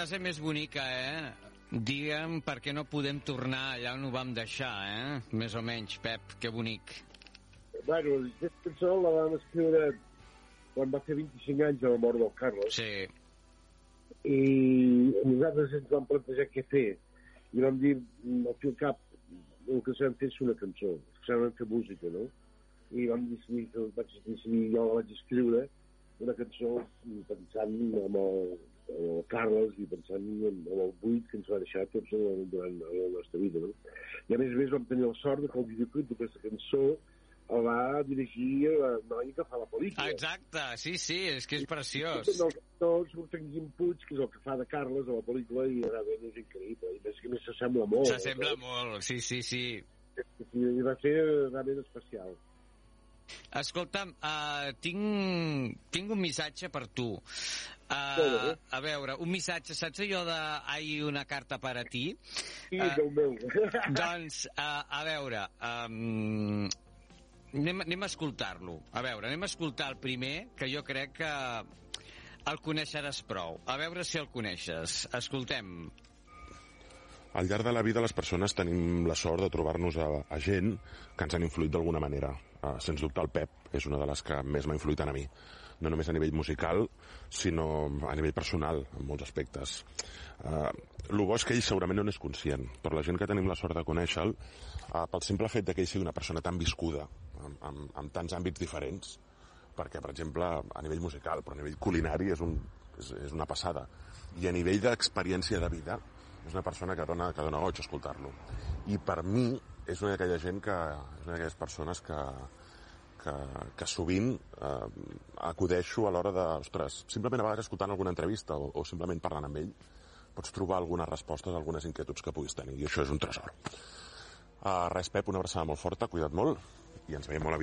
frase més bonica, Digue'm per què no podem tornar allà on ho vam deixar, Més o menys, Pep, que bonic. Bueno, aquesta cançó la vam escriure quan va fer 25 anys de la mort del Carlos. Sí. I nosaltres ens vam plantejar què fer. I vam dir, al fi al cap, el que sabem fer és una cançó. Sabem fer música, no? I vam decidir, jo la vaig escriure, una cançó pensant en el Carles i pensant en el buit que ens va deixar tots durant la nostra vida, no? I a més vam tenir la sort que el videoclip d'aquesta cançó el va dirigir la noia que fa la pel·lícula. Exacte, sí, és que és preciós. Tots surten Guim Puig, que és el que fa de Carles a la pel·lícula, i realment és increïble. I més que més s'assembla molt. S'assembla molt, sí. I va ser realment especial. Escolta'm, tinc un missatge per tu. A veure, un missatge, saps allò de "hay una carta para ti"? Sí, Déu meu. Doncs, a veure, anem a escoltar-lo. A veure, anem a escoltar el primer, que jo crec que el coneixeràs prou. A veure si el coneixes. Escoltem. Al llarg de la vida les persones tenim la sort de trobar-nos a gent que ens han influït d'alguna manera. Sens dubte el Pep és una de les que més m'ha influït a mi. No només a nivell musical, sinó a nivell personal, en molts aspectes. El bo és que ell segurament no n'és conscient, però la gent que tenim la sort de conèixer-lo, pel simple fet que ell sigui una persona tan viscuda, en tants àmbits diferents, perquè, per exemple, a nivell musical, però a nivell culinari és una passada. I a nivell d'experiència de vida, és una persona que dona goig escoltar-lo. I per mi és una d'aquella gent és una d'aquelles persones que sovint acudeixo a l'hora de, ostres, simplement a vegades escoltant alguna entrevista o simplement parlant amb ell, pots trobar algunes respostes a algunes inquietuds que puguis tenir, i això és un tresor. Res, Pep, una abraçada molt forta, cuida't molt, i ens veiem molt aviat.